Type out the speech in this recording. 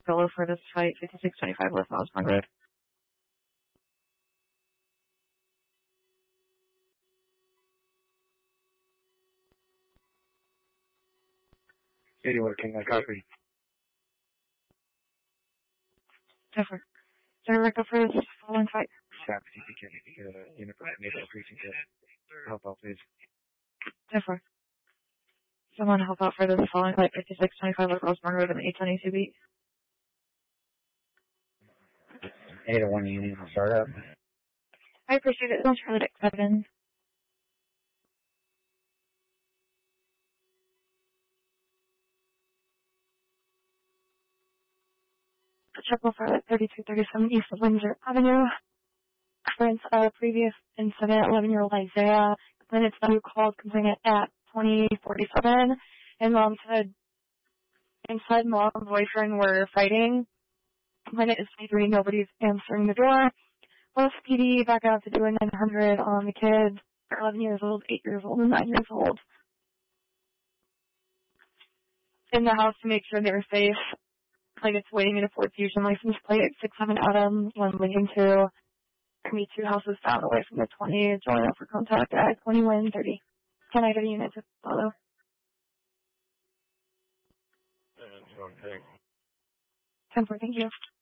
Solo for this flight 5625 West Osborne Road. King, I copy. Different. Direct for this following flight. Staff, if you can, Unified Naval Precinct, help out, please. Different. Someone help out for this following flight 5625 West Osborne Road in the 822 801 Union, start up. I appreciate it. Don't Charlotte at 7. Triple for 3237 East of Windsor Avenue. Reference a previous incident, 11-year-old Isaiah. Then it's who called complaining at 2047. And mom said, inside mom and boyfriend were fighting. When it is 23, nobody's answering the door. Both PD back out to do a 900 on the kids. 11 years old, 8 years old, and 9 years old. In the house to make sure they were safe. Like it's waiting in a Ford Fusion license plate at 67 Adam, 1 Lincoln 2. Me 2 houses down away from the 20. Join up for contact at 2130. Can I get a unit to follow? Okay. 10-4, thank you.